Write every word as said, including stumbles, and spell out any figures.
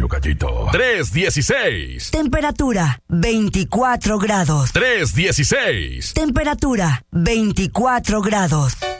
Pequeño Gallito. tres dieciséis. Temperatura veinticuatro grados. tres dieciséis. Temperatura veinticuatro grados.